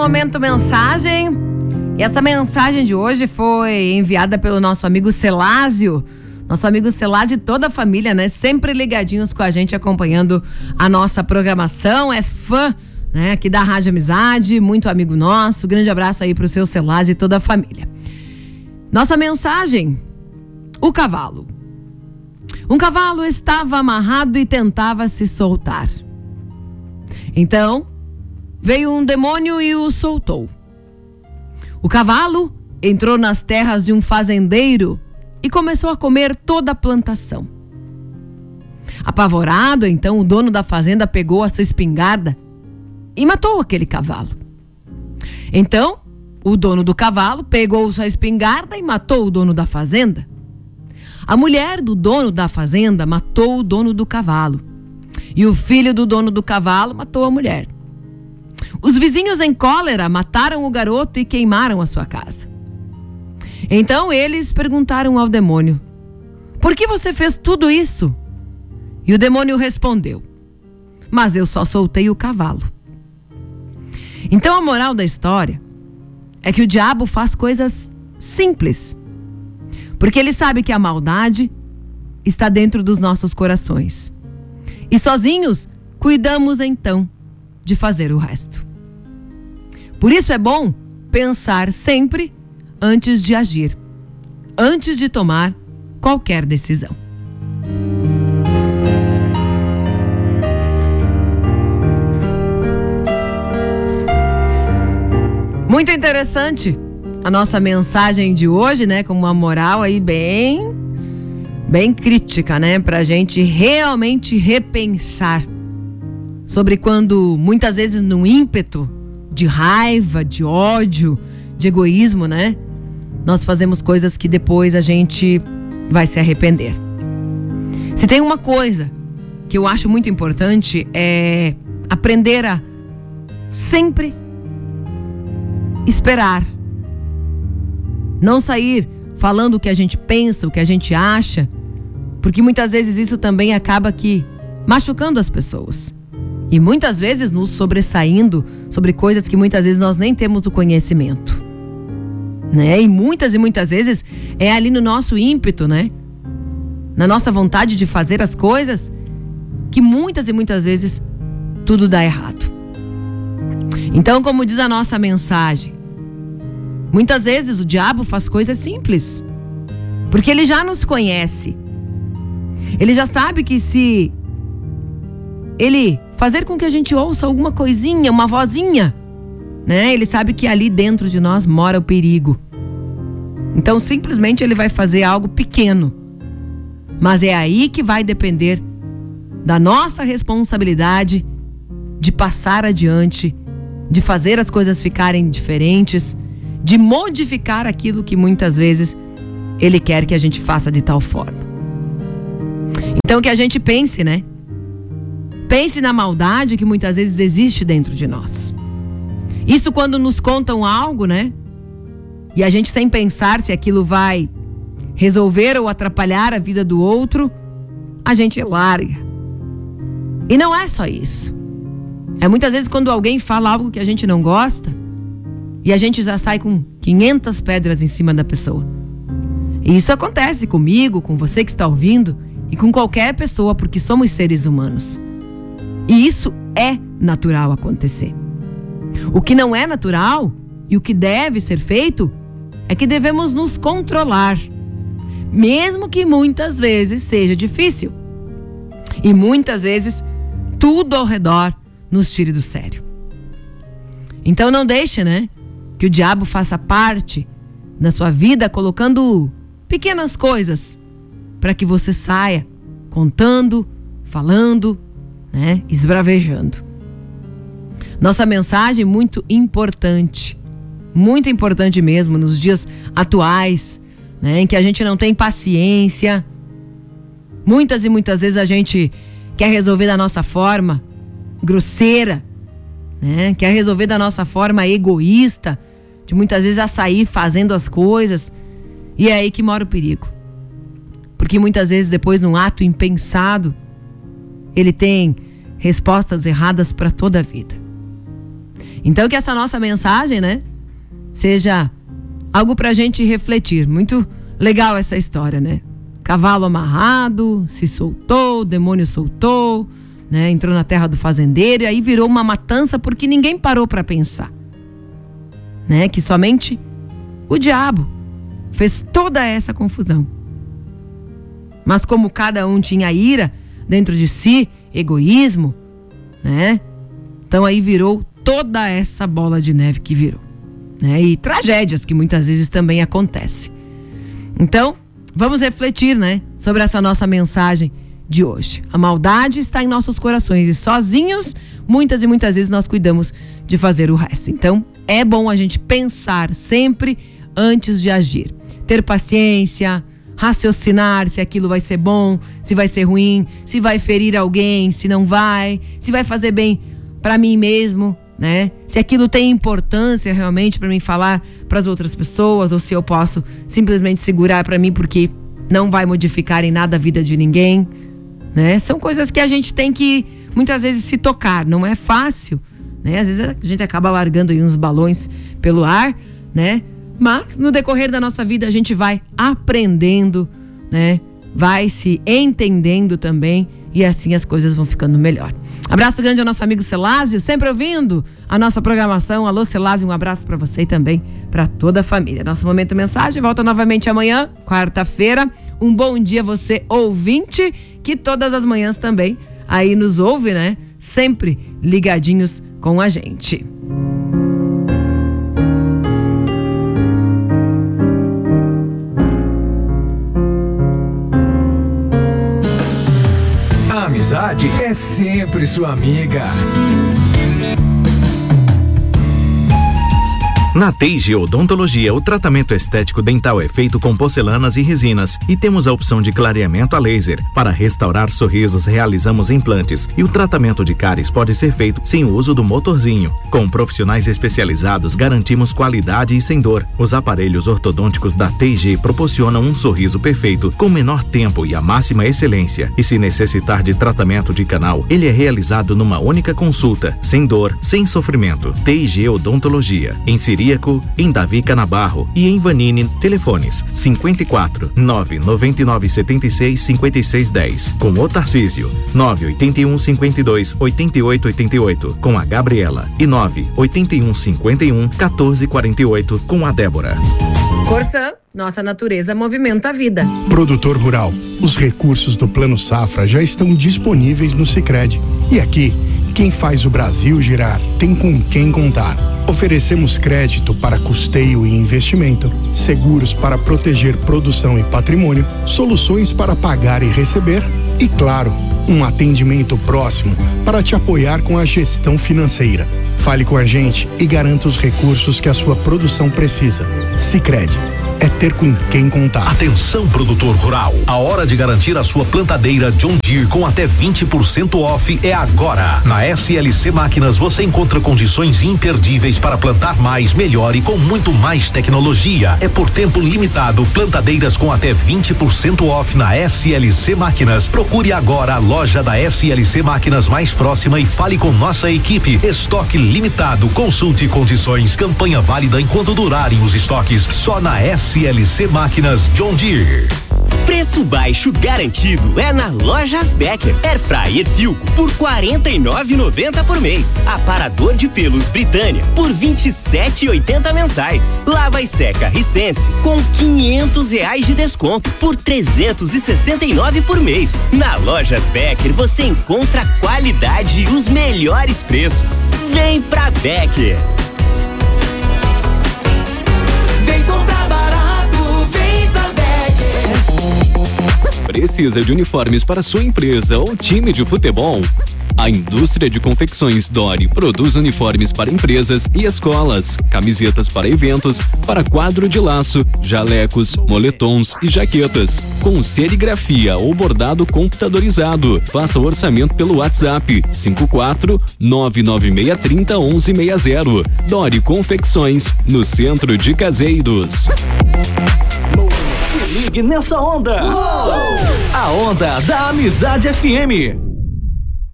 Momento mensagem. E essa mensagem de hoje foi enviada pelo nosso amigo Celásio. Nosso amigo Celásio e toda a família, né? Sempre ligadinhos com a gente, acompanhando a nossa programação. É fã, né? Aqui da Rádio Amizade, muito amigo nosso. Grande abraço aí pro seu Celásio e toda a família. Nossa mensagem: o cavalo. Um cavalo estava amarrado e tentava se soltar. Então, veio um demônio e o soltou. O cavalo entrou nas terras de um fazendeiro e começou a comer toda a plantação. Apavorado, então, o dono da fazenda pegou a sua espingarda e matou aquele cavalo. Então, o dono do cavalo pegou sua espingarda e matou o dono da fazenda. A mulher do dono da fazenda matou o dono do cavalo. E o filho do dono do cavalo matou a mulher. Os vizinhos em cólera mataram o garoto e queimaram a sua casa. Então eles perguntaram ao demônio: por que você fez tudo isso? E o demônio respondeu: mas eu só soltei o cavalo. Então a moral da história é que o diabo faz coisas simples, porque ele sabe que a maldade está dentro dos nossos corações. E sozinhos cuidamos então de fazer o resto. Por isso é bom pensar sempre antes de agir, antes de tomar qualquer decisão. Muito interessante a nossa mensagem de hoje, né? Com uma moral aí bem crítica, né? Pra gente realmente repensar sobre quando, muitas vezes, no ímpeto de raiva, de ódio, de egoísmo, né? Nós fazemos coisas que depois a gente vai se arrepender. Se tem uma coisa que eu acho muito importante, é aprender a sempre esperar. Não sair falando o que a gente pensa, o que a gente acha, porque muitas vezes isso também acaba aqui machucando as pessoas. E muitas vezes nos sobressaindo sobre coisas que muitas vezes nós nem temos o conhecimento, né? E muitas vezes é ali no nosso ímpeto, né? Na nossa vontade de fazer as coisas, que muitas vezes tudo dá errado. Então, como diz a nossa mensagem, muitas vezes o diabo faz coisas simples, porque ele já nos conhece. Ele já sabe que se ele fazer com que a gente ouça alguma coisinha, uma vozinha, né? Ele sabe que ali dentro de nós mora o perigo. Então, simplesmente ele vai fazer algo pequeno. Mas é aí que vai depender da nossa responsabilidade de passar adiante, de fazer as coisas ficarem diferentes, de modificar aquilo que muitas vezes ele quer que a gente faça de tal forma. Então, que a gente pense, né? Pense na maldade que muitas vezes existe dentro de nós. Isso quando nos contam algo, né? E a gente, sem pensar se aquilo vai resolver ou atrapalhar a vida do outro, a gente larga. E não é só isso. É muitas vezes quando alguém fala algo que a gente não gosta e a gente já sai com 500 pedras em cima da pessoa. E isso acontece comigo, com você que está ouvindo e com qualquer pessoa, porque somos seres humanos. E isso é natural acontecer. O que não é natural e o que deve ser feito é que devemos nos controlar, mesmo que muitas vezes seja difícil. E muitas vezes tudo ao redor nos tire do sério. Então não deixe, né, que o diabo faça parte da sua vida colocando pequenas coisas para que você saia contando, falando, né, esbravejando. Nossa mensagem muito importante mesmo nos dias atuais, né, em que a gente não tem paciência. Muitas vezes a gente quer resolver da nossa forma grosseira, né, quer resolver da nossa forma egoísta, de muitas vezes a sair fazendo as coisas, e é aí que mora o perigo. Porque muitas vezes depois, num ato impensado, ele tem respostas erradas para toda a vida. Então que essa nossa mensagem, né, seja algo pra gente refletir. Muito legal essa história, né? Cavalo amarrado, se soltou, o demônio soltou, né? Entrou na terra do fazendeiro e aí virou uma matança porque ninguém parou pra pensar, né? Que somente o diabo fez toda essa confusão. Mas como cada um tinha ira dentro de si, egoísmo, né? Então aí virou toda essa bola de neve que virou, né? E tragédias que muitas vezes também acontecem. Então, vamos refletir, né, sobre essa nossa mensagem de hoje. A maldade está em nossos corações e sozinhos, muitas e muitas vezes nós cuidamos de fazer o resto. Então, é bom a gente pensar sempre antes de agir. Ter paciência, raciocinar se aquilo vai ser bom, se vai ser ruim, se vai ferir alguém, se não vai, se vai fazer bem para mim mesmo, né? Se aquilo tem importância realmente para mim falar para as outras pessoas, ou se eu posso simplesmente segurar para mim porque não vai modificar em nada a vida de ninguém, né? São coisas que a gente tem que muitas vezes se tocar, não é fácil, né? Às vezes a gente acaba largando aí uns balões pelo ar, né? Mas no decorrer da nossa vida a gente vai aprendendo, né? Vai se entendendo também e assim as coisas vão ficando melhor. Abraço grande ao nosso amigo Celásio, sempre ouvindo a nossa programação. Alô, Celásio, um abraço para você e também para toda a família. Nosso Momento Mensagem volta novamente amanhã, quarta-feira. Um bom dia você, ouvinte, que todas as manhãs também aí nos ouve, né? Sempre ligadinhos com a gente. A amizade é sempre sua amiga. Na TG Odontologia, o tratamento estético dental é feito com porcelanas e resinas e temos a opção de clareamento a laser. Para restaurar sorrisos, realizamos implantes e o tratamento de cáries pode ser feito sem o uso do motorzinho. Com profissionais especializados, garantimos qualidade e sem dor. Os aparelhos ortodônticos da TG proporcionam um sorriso perfeito com menor tempo e a máxima excelência. E se necessitar de tratamento de canal, ele é realizado numa única consulta, sem dor, sem sofrimento. TG Odontologia, em Ciríaco, em Davi Canabarro e em Vanini. Telefones 54 999 76 56 10 com o Tarcísio, 981 52 88 88 com a Gabriela e 981 51 14 48 com a Débora. Corsan, nossa natureza movimenta a vida. Produtor rural, os recursos do Plano Safra já estão disponíveis no Sicredi. E aqui, quem faz o Brasil girar tem com quem contar. Oferecemos crédito para custeio e investimento, seguros para proteger produção e patrimônio, soluções para pagar e receber e, claro, um atendimento próximo para te apoiar com a gestão financeira. Fale com a gente e garanta os recursos que a sua produção precisa. Sicredi. É ter com quem contar. Atenção, produtor rural. A hora de garantir a sua plantadeira John Deere com até 20% off é agora. Na SLC Máquinas você encontra condições imperdíveis para plantar mais, melhor e com muito mais tecnologia. É por tempo limitado. Plantadeiras com até 20% off na SLC Máquinas. Procure agora a loja da SLC Máquinas mais próxima e fale com nossa equipe. Estoque limitado. Consulte condições. Campanha válida enquanto durarem os estoques. Só na SLC Máquinas John Deere. Preço baixo garantido é na Lojas Becker. Air Fryer Filco por R$ 49,90 por mês. Aparador de pelos Britânia por R$ 27,80 mensais. Lava e seca Hisense com R$ 500 de desconto por R$ 369 por mês. Na Lojas Becker você encontra qualidade e os melhores preços. Vem pra Becker. Vem comprar barato, vem pra Becker. Precisa de uniformes para sua empresa ou time de futebol? A indústria de confecções Dori produz uniformes para empresas e escolas, camisetas para eventos, para quadro de laço, jalecos, moletons e jaquetas, com serigrafia ou bordado computadorizado. Faça o orçamento pelo WhatsApp 54-99630-1160. Dori Confecções, no centro de Caseiros. Se ligue nessa onda! Uou! A onda da Amizade FM.